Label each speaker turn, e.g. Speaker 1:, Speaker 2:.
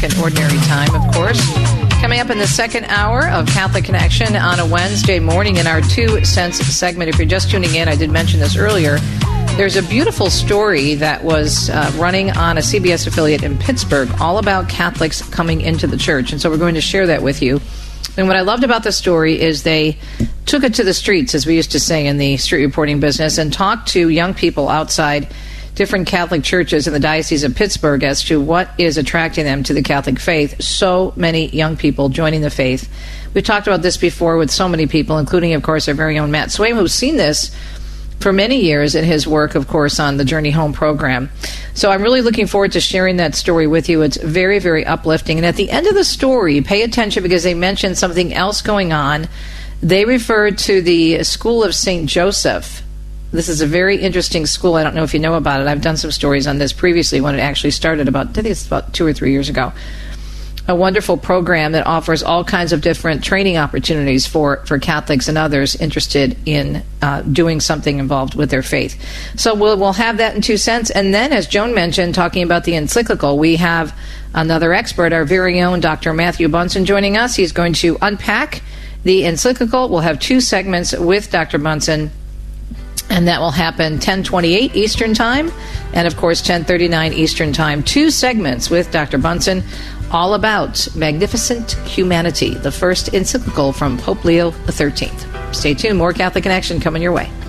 Speaker 1: second ordinary time, of course. Coming up in the second hour of Catholic Connection on a Wednesday morning in our 2 Cents segment. If you're just tuning in, I did mention this earlier. There's a beautiful story that was running on a CBS affiliate in Pittsburgh all about Catholics coming into the church. And so we're going to share that with you. And what I loved about the story is they took it to the streets, as we used to say in the street reporting business, and talked to young people outside different Catholic churches in the Diocese of Pittsburgh as to what is attracting them to the Catholic faith. So many young people joining the faith. We've talked about this before with so many people, including, of course, our very own Matt Swaim, who's seen this for many years in his work, of course, on the Journey Home program. So I'm really looking forward to sharing that story with you. It's very, very uplifting. And at the end of the story, pay attention because they mentioned something else going on. They referred to the School of St. Joseph. This is a very interesting school. I don't know if you know about it. I've done some stories on this previously when it actually started I think it's about 2 or 3 years ago. A wonderful program that offers all kinds of different training opportunities for Catholics and others interested in doing something involved with their faith. So we'll have that in 2 cents. And then, as Joan mentioned, talking about the encyclical, we have another expert, our very own Dr. Matthew Bunson, joining us. He's going to unpack the encyclical. We'll have 2 segments with Dr. Bunson, and that will happen 10:28 Eastern Time and, of course, 10:39 Eastern Time. 2 segments with Dr. Bunson, all about Magnificent Humanity, the first encyclical from Pope Leo XIII. Stay tuned. More Catholic Connection coming your way.